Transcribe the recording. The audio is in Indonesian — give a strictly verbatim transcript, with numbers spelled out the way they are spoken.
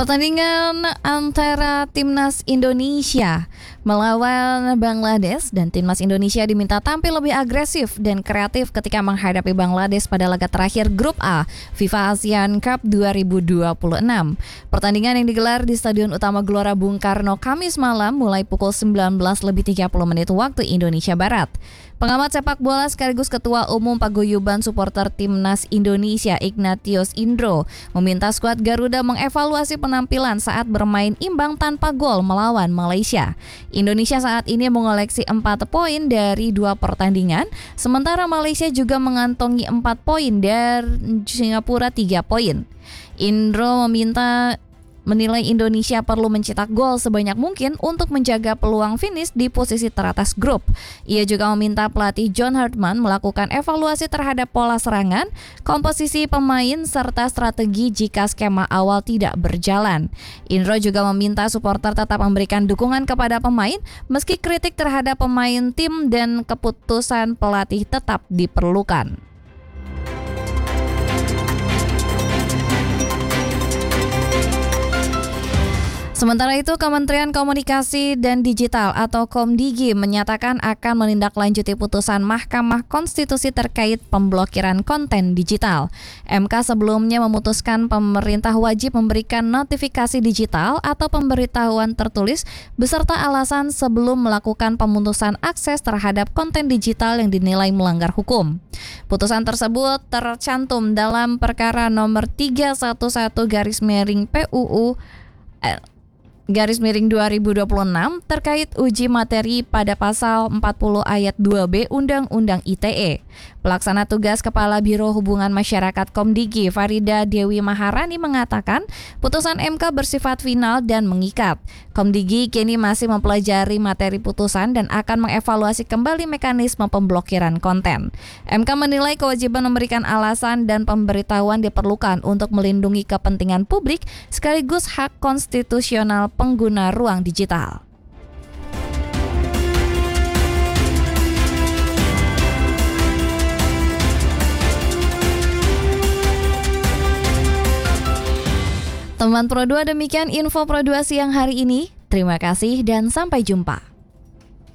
Pertandingan antara Timnas Indonesia melawan Bangladesh dan Timnas Indonesia diminta tampil lebih agresif dan kreatif ketika menghadapi Bangladesh pada laga terakhir Grup A FIFA ASEAN Cup dua ribu dua puluh enam. Pertandingan yang digelar di Stadion Utama Gelora Bung Karno Kamis malam mulai pukul sembilan belas lebih tiga puluh menit waktu Indonesia Barat. Pengamat sepak bola sekaligus Ketua Umum Paguyuban Supporter Timnas Indonesia Ignatius Indro meminta skuad Garuda mengevaluasi penampilan saat bermain imbang tanpa gol melawan Malaysia. Indonesia saat ini mengoleksi empat poin dari dua pertandingan, sementara Malaysia juga mengantongi empat poin dan Singapura tiga poin. Indro meminta menilai Indonesia perlu mencetak gol sebanyak mungkin untuk menjaga peluang finish di posisi teratas grup. Ia juga meminta pelatih John Hartman melakukan evaluasi terhadap pola serangan, komposisi pemain, serta strategi jika skema awal tidak berjalan. Indro juga meminta supporter tetap memberikan dukungan kepada pemain meski kritik terhadap pemain tim dan keputusan pelatih tetap diperlukan. Sementara itu, Kementerian Komunikasi dan Digital atau Komdigi menyatakan akan menindaklanjuti putusan Mahkamah Konstitusi terkait pemblokiran konten digital. M K sebelumnya memutuskan pemerintah wajib memberikan notifikasi digital atau pemberitahuan tertulis beserta alasan sebelum melakukan pemutusan akses terhadap konten digital yang dinilai melanggar hukum. Putusan tersebut tercantum dalam perkara nomor tiga satu satu garis miring P U U garis miring dua ribu dua puluh enam terkait uji materi pada pasal empat puluh ayat dua B Undang-Undang I T E. Pelaksana tugas Kepala Biro Hubungan Masyarakat Komdigi Farida Dewi Maharani mengatakan putusan M K bersifat final dan mengikat. Komdigi kini masih mempelajari materi putusan dan akan mengevaluasi kembali mekanisme pemblokiran konten. M K menilai kewajiban memberikan alasan dan pemberitahuan diperlukan untuk melindungi kepentingan publik sekaligus hak konstitusional pengguna ruang digital. Teman Pro dua, demikian info Pro dua siang hari ini. Terima kasih dan sampai jumpa.